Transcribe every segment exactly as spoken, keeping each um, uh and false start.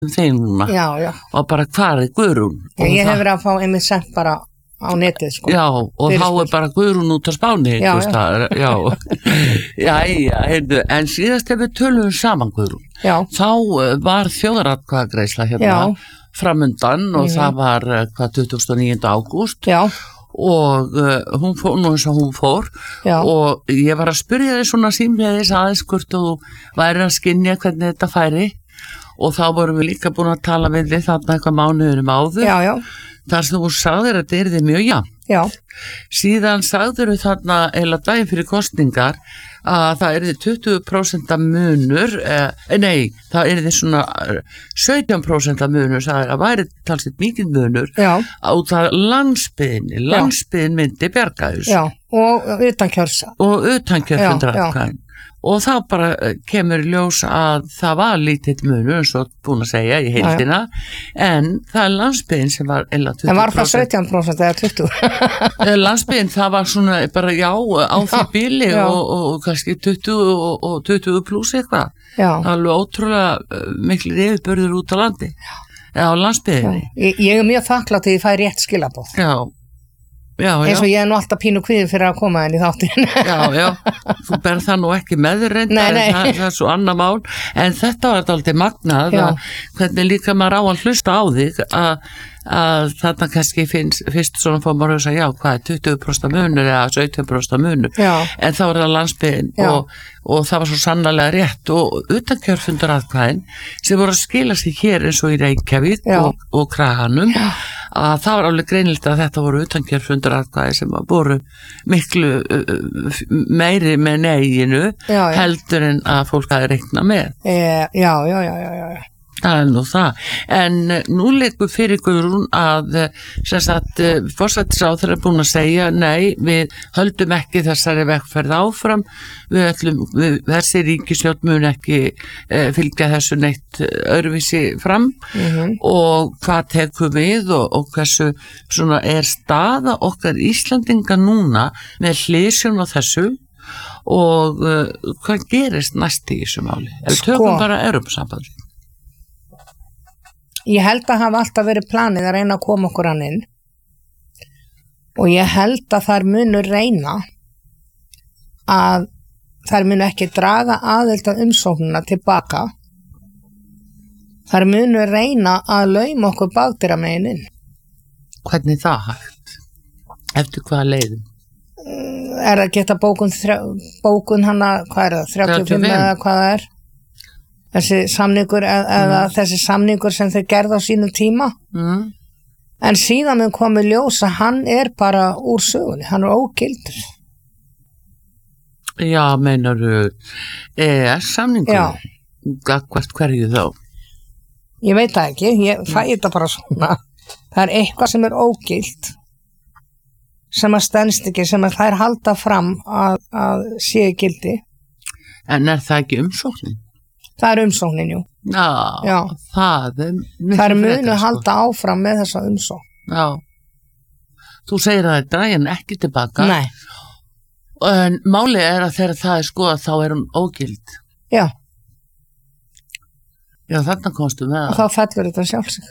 þeim núna. Já, já. Og bara hvar er Guðrún? Já, ég hef verið að fá einmitt sent bara á netið, sko. Já, og þá er bara Guðrún út á Spáni. Já, já. Já, já, já, heyrðu, en síðast ef við tölum saman Guðrún, já. Þá var þjóðaratkvæðagreiðsla hérna já. Framundan og mm. það var hvað tuttugasta og níunda ágúst. Já. Og uh, hún fór nú eins og hún fór já. Og ég var að spyrja þig svona símleiðis aðeins hvort þú væri að skynja hvernig þetta færi og þá vorum við líka búin að tala við þig þarna eitthvað mánuðurum áður já, já. þar sem þú sagðir að þetta yrði mjög jafnt já. Síðan sagður við þarna eila daginn fyrir kosningar að það yrði tuttugu prósent munur eh, nei, það yrði svona sautján prósent munur það væri talsett mikið munur já. Á það landsbyðinni landsbyðin myndi bjarga þessu já, og utankjörsa og utankjörfundratkvæðin og þá bara kemur ljós að það var lítill munur eins og búin að segja í heildina já, já. En það er landsbyðin sem var eða tuttugu prósent. En var það sautján prósent eða tuttugu? Landsbyðin það var svona bara já á því bíli og, og kannski tuttugu og, og tuttugu pluss eitthvað. Já. Það er alveg ótrúlega miklu yfirbörður út á landi. Já, á landsbyðinni. Ég, ég er mjög þakklátt að ég fæ rétt skilaboð. Já. Já, já. Eins og ég er nú alltaf pínu kvíðin fyrir að koma inn í þáttin. Já, já, þú berð það nú ekki með þér reynda, nei, nei. Það, það er svo annað mál, en þetta var alltaf magnað, að, hvernig líka maður á að hlusta á þig, að, að þarna kannski finnst, fyrst svona fór maður að segja, já, hvað er tuttugu prósent munur eða sautján prósent munur, já. En þá er það landsbyggðin og, og það var svo sannarlega rétt og utankjörfundaratkvæðin sem voru að skila sig hér eins og í Reykjavík og, og Kraganum, já. Að það var alveg greinilegt að þetta voru utankjörfundaratkvæði sem voru miklu uh, meiri með neginu heldur en að fólk hafi reiknað með. E, já, já, já, já, já. Það er nú það. En nú leikur fyrir Guðrún að sem sagt forsætisráðherra er búin að segja nei, við höldum ekki þessari vegferð áfram, við ætlum, við, þessi ríkisstjórn mun ekki eh, fylgja þessu neitt öðruvísi fram mm-hmm. og hvað tekum við og, og hversu svona er staða okkar Íslandinga núna með hliðsjón á þessu og uh, hvað gerist næst í þessu máli? Ef við tökum bara Evrópusambandið. Ég held að hafa alltaf verið planið að reyna að koma okkur hann inn og ég held að þær munu reyna að þær munu ekki draga aðild að umsóknina tilbaka. Þær munu reyna að lauma okkur bakdyramegin inn. Hvernig það hægt? Eftir hvaða leiðum? Er það geta bókun, bókun hana, hvað er það, þrjátíu og fimm eða hvað það er? Þessi samningur eða mm. þessi samningur sem þeir gerða á sínu tíma mm. en síðan mun komið ljós að hann er bara úr sögunni, hann er ógildur. Já, meinaru E E S samningur? Já. Gagnvart hverju þá? Ég veit það ekki, ég fæ þetta bara svona. Það er eitthvað sem er ógild sem að stendst ekki, sem að þær halda fram að, að séu gildi. En er það ekki umsóknin? Það er umsóknin, jú. Já, Já. það er mjög það er munu að halda áfram með þessa umsókn. Já. Þú segir að það er drægin ekki tilbaka. Nei. En málið er að þegar það er skoðað þá er hún ógild. Já. Já, þarna komstu með það. Og þá fellur þetta sjálfsig.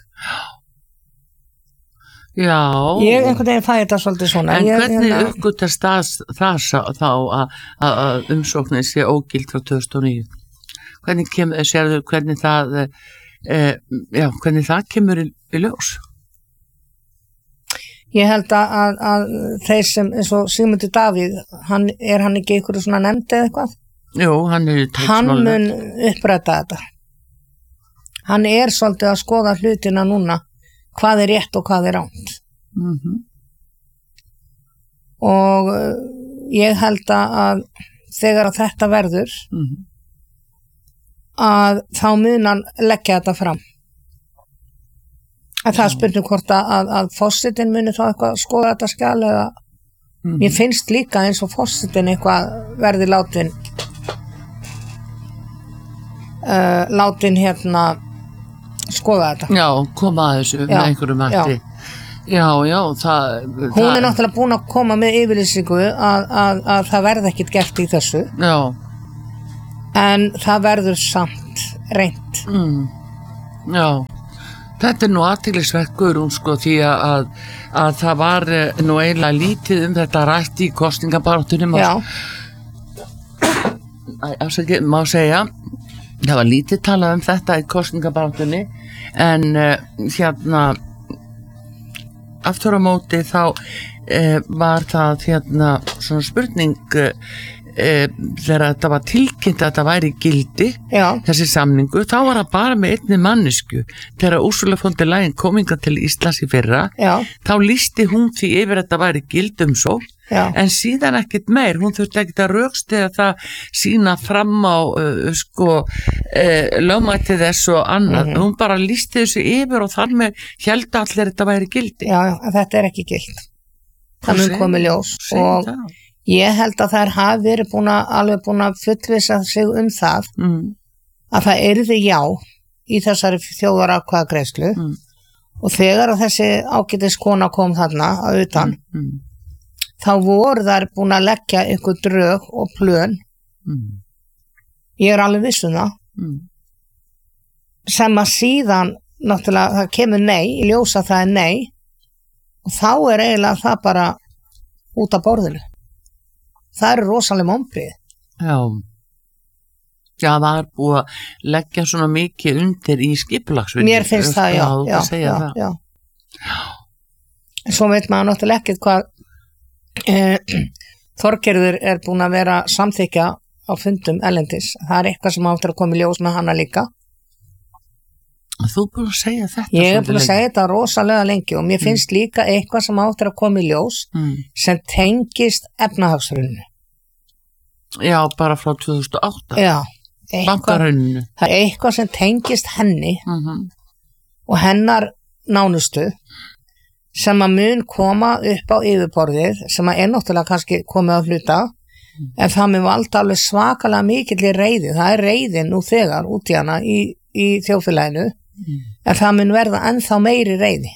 Já. Ég einhvern veginn fæ þetta svolítið svona. En ég, hvernig ég, uppgötar stað það þá að, að umsóknin sé ógild frá tvö þúsund og níu? Hvernig kemur, sérðu, hvernig það e, já, hvernig það kemur í, í ljós? Ég held að, að, að þeir sem, eins og Sigmundur Davíð, hann, er hann ekki ykkur svona nefnd eða eitthvað? Jú, hann er hann mun uppræta þetta. Hann er svolítið að skoða hlutina núna, hvað er rétt og hvað er ránt. Mm-hmm. Og ég held að þegar að þetta verður, mm-hmm. að þá mun hann leggja þetta fram. En það er spurning hvort að, að, að fórsetinn muni þá eitthvað skoða þetta skjal eða mm. Mér finnst líka eins og fórsetinn eitthvað verði látin uh, látin hérna skoða þetta. Já, koma að þessu já, með einhverjum hætti. Já, já, það... Hún það... er náttúrulega búin að koma með yfirlýsingu að, að, að það verði ekkit gert í þessu. Já. En það verður samt reynt. Mm. Já, þetta er nú athyglisverkur hún sko því að, að það var nú eiginlega lítið um þetta rætt í kosningabaráttunum. Já. Afsakið, má segja, það var lítið talað um þetta í kosningabaráttunni en uh, hérna aftur á móti þá uh, var það hérna svona spurning uh, E, þegar þetta var tilkynnt að þetta væri gildi, Já. þessi samningu, þá var það bara með einni mannesku. Þegar Ursula von der Leyen kom hingað til Íslands í fyrra, Já. þá lýsti hún því yfir að þetta væri gildumsókn, en síðan ekkert meir, hún þurfti ekkert að rökstyðja það sína fram á uh, sko uh, lögmæti þess og annað, mm-hmm. hún bara lýsti þessu yfir og þar með héldu allir þetta væri gildi. Já, þetta er ekki gild. Það mun komið ljós og það. Ég held að þær hafi verið búin að alveg búin að fullvissa sig um það mm. að það yrði já í þessari þjóðaratkvæðagreiðslu mm. og þegar að þessi ágætis kona kom þarna að utan mm. Mm. þá voru þær búin að leggja ykkur drög og plön mm. ég er alveg viss um það mm. sem að síðan náttúrulega það kemur nei, í ljósa það er nei og þá er eiginlega það bara út af borðinu. Það eru rosalega mombrið. Já. Já, það er búið að leggja svona mikið undir í skipulagsvinnu. Mér finnst það, já. Já, já, já, það. já. já. Svo veit maður náttúrulega ekkert hvað eh, Þorgerður er búin að vera samþykja á fundum erlendis. Það er eitthvað sem áttur að koma í ljós með hana líka. Þú er búin að segja þetta. Ég er búin að segja þetta rosalega lengi og mér finnst mm. líka eitthvað sem áttur að koma í ljós mm. sem tengist efnahagshruninu. Já, bara frá tvö þúsund og átta. Já. Bankarhruninu. Það er eitthvað sem tengist henni mm-hmm. og hennar nánustu sem að mun koma upp á yfirborðið sem að er náttúrulega kannski komið á hluta mm. en það mun valda alveg svakalega mikill reiði. Það er reiðin nú þegar út í hana í, í þjóðfélaginu mm. en það mun verða ennþá meiri reiði.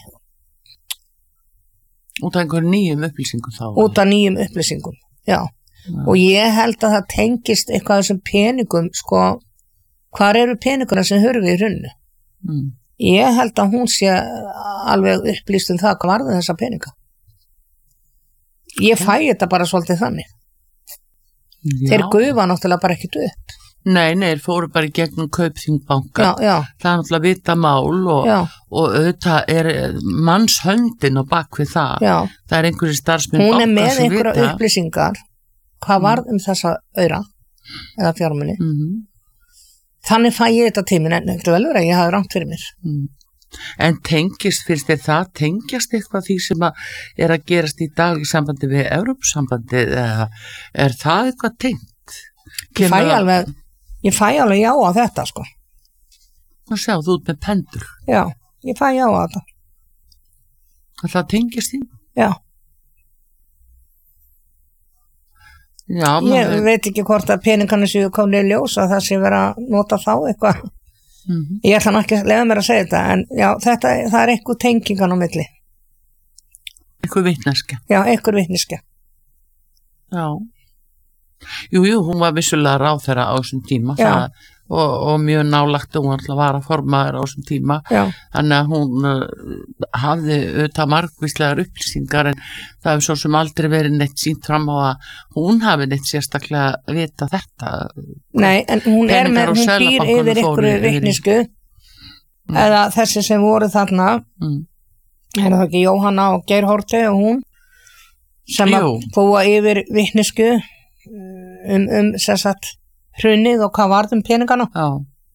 Út af einhverjum nýjum upplýsingum þá? Út af nýjum upplýsingum, já. já. Og ég held að það tengist eitthvað þessum peningum, sko, hvar eru peninguna sem hurfi í hrunnu? Mm. Ég held að hún sé alveg upplýst um það hvað varði þessa peninga. Ég fæ þetta bara svolítið þannig. Já. Þeir gufa náttúrulega bara ekkert upp. Nei, nei, þeir fóru bara í gegnum Kaupþing-banka. Já, já. Það er náttúrulega vita mál og, og auðvitað er mannshöndin á bakvið það. Já. Það er einhverju starfsmenn banka sem vita. Hún er með einhverja upplýsingar hvað varð um þessa aura eða fjármuni. Mm-hmm. Þannig fæ ég þetta tímin en ekkert vel verið að ég hafi rangt fyrir mér. Mm. En tengist, finnst þér það, tengjast eitthvað því sem að er að gerast í dag í sambandi við Evrópusambandið eða er það eitthvað tengt? Ég fæ alveg, ég fæ alveg já á þetta, sko. Nú sjá, þú ert með pendur. Já, ég fæ já á þetta. Það tengist því? Já. Já, ég maður... veit ekki hvort að peningarnir séu komið í ljós að það sé vera að nota þá eitthvað. Mm-hmm. Ég ætla ekki að leiða mér að segja þetta en já, þetta, það er eitthvað tengingan á milli. Eitthvað vitneskja. Já, eitthvað vitneskja. Já. Jú, jú, hún var vissulega ráðherra á þessum tíma það, og, og mjög nálagt hún alltaf var að formaður á þessum tíma. Já. Þannig að hún uh, hafði auðvitað margvíslegar upplýsingar en það hefur svo sem aldrei verið neitt sínt fram á að hún hafi neitt sérstaklega vita þetta. Nei, en hún er með, hún býr yfir ykkur vitnisku mm. eða þessi sem voru þarna mm. er það ekki Jóhanna og Geir Haarde og hún sem Jú. Að búa yfir vitnisku um, um sérsagt hrunið og hvað varð um peningana. Já.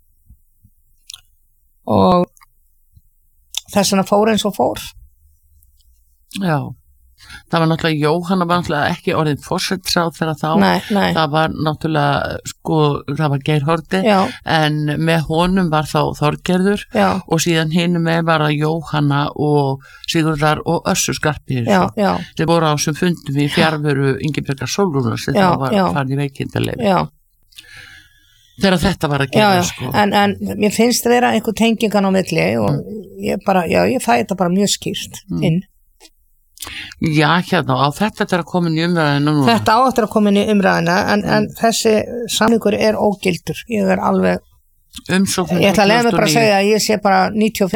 Og þess vegna fór eins og fór. Já. Það var náttúrulega, Jóhanna var náttúrulega ekki orðin forsætisráðherra þá. Nei, nei. Það var náttúrulega, sko, það var Geir Haarde, Já. En með honum var þá Þorgerður Já. Og síðan hinum með var að Jóhanna og Sigurðar og Össur Skarphéðinsson. Já, já. Þeir voru á sem fundum í fjarveru Ingibjargar Sólrúnar sem þá var farin í veikindaleyfi. Já. Þegar þetta var að gera, já, sko. En, en mér finnst það vera einhver tengingan á milli og mm. ég bara, já, ég fæ þetta bara mjög skýrt mm. inn. Já, hérna, á þetta er að koma inn í umræðinu núna. Þetta á eftir að koma inn í umræðinu, en, mm. en þessi samningur er ógildur. Ég er alveg umsóknir ég ætla að leiða mig bara að tvö þúsund og níu. segja að ég sé bara níutíu og fimm